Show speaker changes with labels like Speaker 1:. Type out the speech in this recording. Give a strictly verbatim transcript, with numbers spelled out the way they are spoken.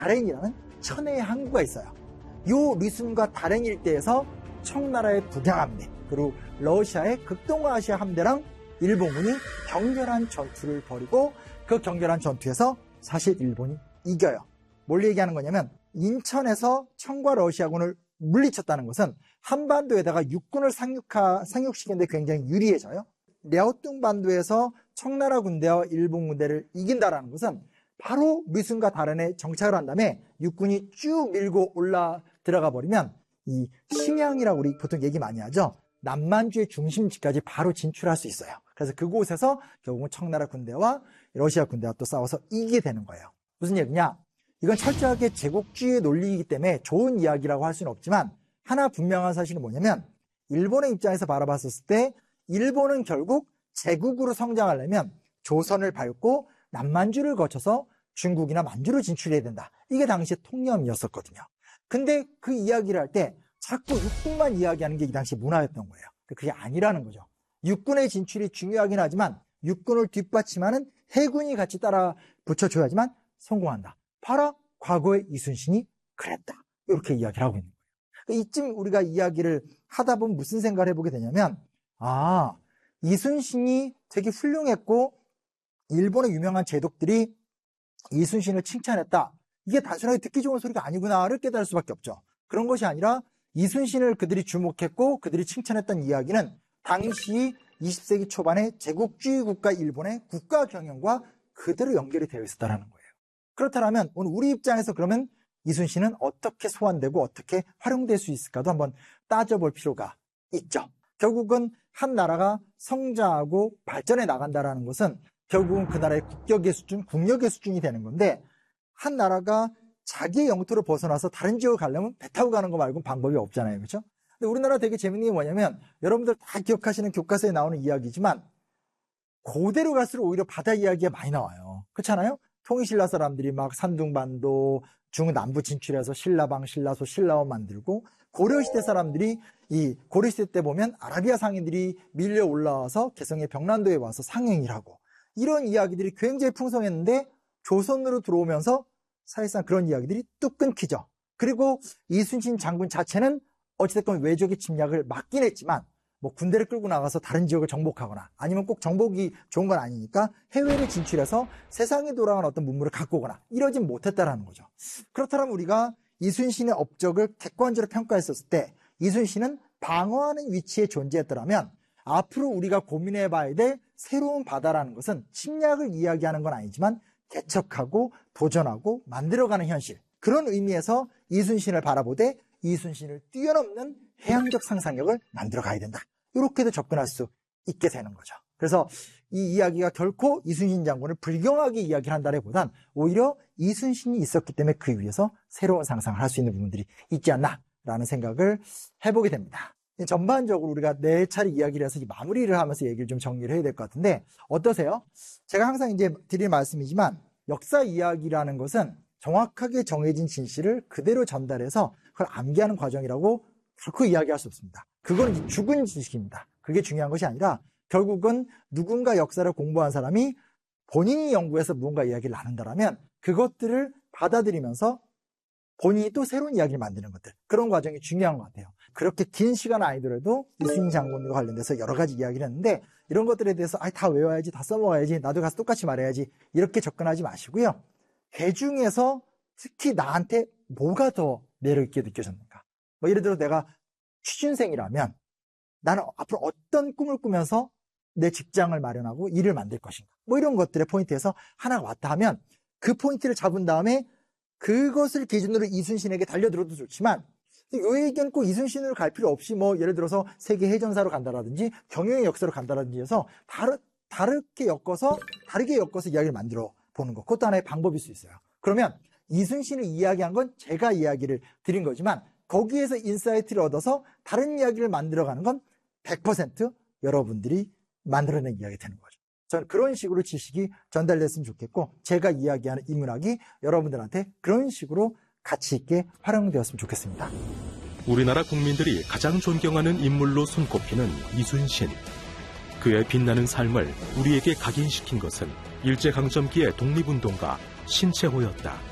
Speaker 1: 다롄이라는 천혜의 항구가 있어요. 요 리순과 다롄 일대에서 청나라의 북양함대 그리고 러시아의 극동아시아 함대랑 일본군이 격렬한 전투를 벌이고 그 격렬한 전투에서 사실 일본이 이겨요. 뭘 얘기하는 거냐면 인천에서 청과 러시아군을 물리쳤다는 것은 한반도에다가 육군을 상륙하, 상륙시키는데 굉장히 유리해져요. 랴오뚱 반도에서 청나라 군대와 일본 군대를 이긴다라는 것은 바로 리순과 다롄에 정착을 한 다음에 육군이 쭉 밀고 올라 들어가 버리면 이 심양이라고 우리 보통 얘기 많이 하죠. 남만주의 중심지까지 바로 진출할 수 있어요. 그래서 그곳에서 결국은 청나라 군대와 러시아 군대와 또 싸워서 이기게 되는 거예요. 무슨 얘기냐? 이건 철저하게 제국주의의 논리이기 때문에 좋은 이야기라고 할 수는 없지만 하나 분명한 사실은 뭐냐면 일본의 입장에서 바라봤을 때 일본은 결국 제국으로 성장하려면 조선을 밟고 남만주를 거쳐서 중국이나 만주로 진출해야 된다. 이게 당시의 통념이었었거든요. 근데 그 이야기를 할 때 자꾸 육군만 이야기하는 게 이 당시 문화였던 거예요. 그게 아니라는 거죠. 육군의 진출이 중요하긴 하지만 육군을 뒷받침하는 해군이 같이 따라 붙여줘야지만 성공한다. 바로 과거의 이순신이 그랬다. 이렇게 이야기를 하고 있는 거예요. 그러니까 이쯤 우리가 이야기를 하다 보면 무슨 생각을 해보게 되냐면 아, 이순신이 되게 훌륭했고 일본의 유명한 제독들이 이순신을 칭찬했다. 이게 단순하게 듣기 좋은 소리가 아니구나를 깨달을 수밖에 없죠. 그런 것이 아니라 이순신을 그들이 주목했고 그들이 칭찬했던 이야기는 당시 이십 세기 초반의 제국주의 국가 일본의 국가 경영과 그대로 연결이 되어 있었다는 거예요. 그렇다면 오늘 우리 입장에서 그러면 이순신은 어떻게 소환되고 어떻게 활용될 수 있을까도 한번 따져볼 필요가 있죠. 결국은 한 나라가 성장하고 발전해 나간다는 것은 결국은 그 나라의 국격의 수준, 국력의 수준이 되는 건데 한 나라가 자기의 영토를 벗어나서 다른 지역을 가려면 배 타고 가는 거 말고는 방법이 없잖아요. 그렇죠? 근데 우리나라 되게 재밌는 게 뭐냐면 여러분들 다 기억하시는 교과서에 나오는 이야기지만 고대로 갈수록 오히려 바다 이야기가 많이 나와요. 그렇잖아요? 통일신라 사람들이 막 산둥반도, 중남부 진출해서 신라방, 신라소, 신라원 만들고 고려시대 사람들이 이 고려시대 때 보면 아라비아 상인들이 밀려 올라와서 개성의 병란도에 와서 상행을 하고 이런 이야기들이 굉장히 풍성했는데 조선으로 들어오면서 사실상 그런 이야기들이 뚝 끊기죠. 그리고 이순신 장군 자체는 어찌됐건 외적의 침략을 막긴 했지만 뭐 군대를 끌고 나가서 다른 지역을 정복하거나 아니면 꼭 정복이 좋은 건 아니니까 해외를 진출해서 세상에 돌아간 어떤 문물을 갖고 오거나 이러진 못했다라는 거죠. 그렇다면 우리가 이순신의 업적을 객관적으로 평가했었을 때 이순신은 방어하는 위치에 존재했더라면 앞으로 우리가 고민해 봐야 될 새로운 바다라는 것은 침략을 이야기하는 건 아니지만 개척하고 도전하고 만들어가는 현실, 그런 의미에서 이순신을 바라보되 이순신을 뛰어넘는 해양적 상상력을 만들어 가야 된다. 이렇게도 접근할 수 있게 되는 거죠. 그래서 이 이야기가 결코 이순신 장군을 불경하게 이야기를 한다기보단 오히려 이순신이 있었기 때문에 그 위에서 새로운 상상을 할 수 있는 부분들이 있지 않나라는 생각을 해보게 됩니다. 전반적으로 우리가 네 차례 이야기를 해서 마무리를 하면서 얘기를 좀 정리를 해야 될 것 같은데 어떠세요? 제가 항상 이제 드릴 말씀이지만 역사 이야기라는 것은 정확하게 정해진 진실을 그대로 전달해서 그걸 암기하는 과정이라고 결코 이야기할 수 없습니다. 그건 이제 죽은 지식입니다. 그게 중요한 것이 아니라 결국은 누군가 역사를 공부한 사람이 본인이 연구해서 무언가 이야기를 나눈다라면 그것들을 받아들이면서 본인이 또 새로운 이야기를 만드는 것들, 그런 과정이 중요한 것 같아요. 그렇게 긴 시간 아니더라도 이순신 장군과 관련돼서 여러 가지 이야기를 했는데 이런 것들에 대해서 아, 다 외워야지, 다 써먹어야지, 나도 가서 똑같이 말해야지 이렇게 접근하지 마시고요. 그 중에서 특히 나한테 뭐가 더 매력있게 느껴졌는가. 뭐 예를 들어 내가 취준생이라면 나는 앞으로 어떤 꿈을 꾸면서 내 직장을 마련하고 일을 만들 것인가. 뭐 이런 것들의 포인트에서 하나가 왔다 하면 그 포인트를 잡은 다음에 그것을 기준으로 이순신에게 달려들어도 좋지만 이 얘기는 꼭 이순신으로 갈 필요 없이 뭐 예를 들어서 세계 해전사로 간다라든지 경영의 역사로 간다라든지 해서 다르, 다르게 엮어서 다르게 엮어서 이야기를 만들어 보는 것, 그것도 하나의 방법일 수 있어요. 그러면 이순신을 이야기한 건 제가 이야기를 드린 거지만 거기에서 인사이트를 얻어서 다른 이야기를 만들어가는 건 백 퍼센트 여러분들이 만들어낸 이야기가 되는 거죠. 저는 그런 식으로 지식이 전달됐으면 좋겠고 제가 이야기하는 인문학이 여러분들한테 그런 식으로 가치 있게 활용되었으면 좋겠습니다.
Speaker 2: 우리나라 국민들이 가장 존경하는 인물로 손꼽히는 이순신. 그의 빛나는 삶을 우리에게 각인시킨 것은 일제강점기의 독립운동가 신채호였다.